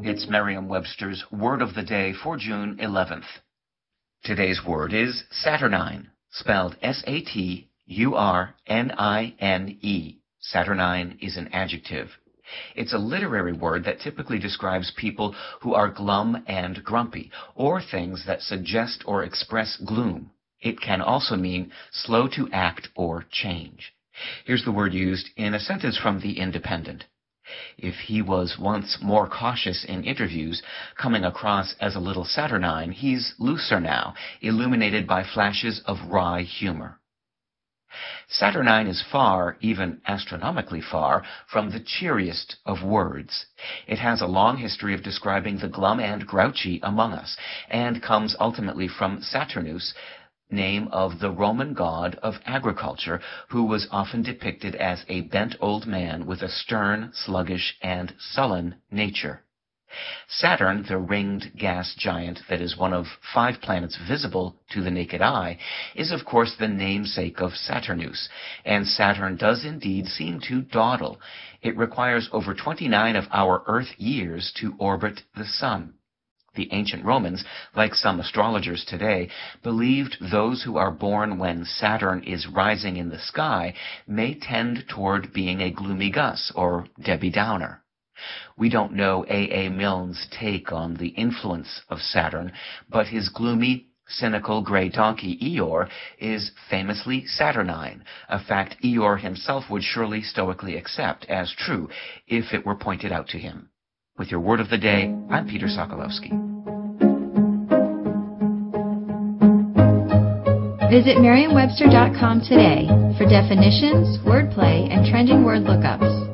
It's Merriam-Webster's Word of the Day for June 11th. Today's word is saturnine, spelled S-A-T-U-R-N-I-N-E. Saturnine is an adjective. It's a literary word that typically describes people who are glum and grumpy, or things that suggest or express gloom. It can also mean slow to act or change. Here's the word used in a sentence from The Independent. If he was once more cautious in interviews, coming across as a little saturnine, he's looser now, illuminated by flashes of wry humor. Saturnine is far, even astronomically far, from the cheeriest of words. It has a long history of describing the glum and grouchy among us, and comes ultimately from Saturnus, name of the Roman god of agriculture, who was often depicted as a bent old man with a stern, sluggish, and sullen nature. Saturn, the ringed gas giant that is one of 5 planets visible to the naked eye, is of course the namesake of Saturnus, and Saturn does indeed seem to dawdle. It requires over 29 of our Earth years to orbit the Sun. The ancient Romans, like some astrologers today, believed those who are born when Saturn is rising in the sky may tend toward being a gloomy Gus or Debbie Downer. We don't know A. Milne's take on the influence of Saturn, but his gloomy, cynical gray donkey Eeyore is famously saturnine, a fact Eeyore himself would surely stoically accept as true if it were pointed out to him. With your Word of the Day, I'm Peter Sokolowski. Visit Merriam-Webster.com today for definitions, wordplay, and trending word lookups.